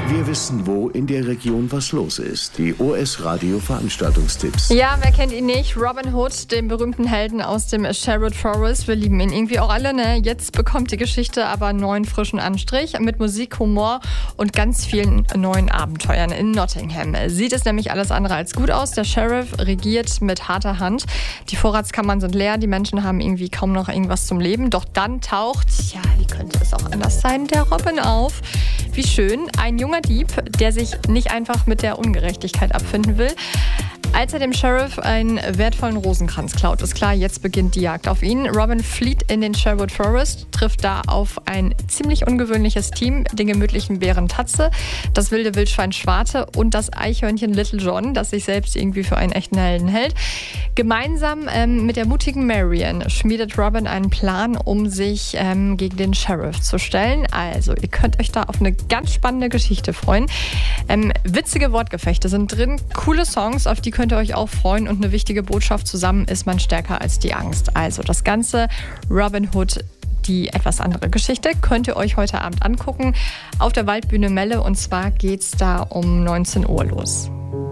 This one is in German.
Wir wissen, wo in der Region was los ist. Die OS-Radio-Veranstaltungstipps. Ja, wer kennt ihn nicht? Robin Hood, den berühmten Helden aus dem Sherwood Forest. Wir lieben ihn irgendwie auch alle, ne? Jetzt bekommt die Geschichte aber einen neuen, frischen Anstrich mit Musik, Humor und ganz vielen neuen Abenteuern in Nottingham. Sieht es nämlich alles andere als gut aus. Der Sheriff regiert mit harter Hand. Die Vorratskammern sind leer, die Menschen haben irgendwie kaum noch irgendwas zum Leben. Doch dann taucht, ja, wie könnte es auch anders sein, der Robin auf. Wie schön, ein junger Dieb, der sich nicht einfach mit der Ungerechtigkeit abfinden will. Als er dem Sheriff einen wertvollen Rosenkranz klaut, ist klar, jetzt beginnt die Jagd auf ihn. Robin flieht in den Sherwood Forest, trifft da auf ein ziemlich ungewöhnliches Team, den gemütlichen Bären Tatze, das wilde Wildschwein Schwarte und das Eichhörnchen Little John, das sich selbst irgendwie für einen echten Helden hält. Gemeinsam mit der mutigen Marian schmiedet Robin einen Plan, um sich gegen den Sheriff zu stellen. Also, ihr könnt euch da auf eine ganz spannende Geschichte freuen. Witzige Wortgefechte sind drin, coole Songs, auf die könnt ihr euch auch freuen und eine wichtige Botschaft: zusammen ist man stärker als die Angst. Also das Ganze Robin Hood, die etwas andere Geschichte, könnt ihr euch heute Abend angucken auf der Waldbühne Melle, und zwar geht's da um 19 Uhr los.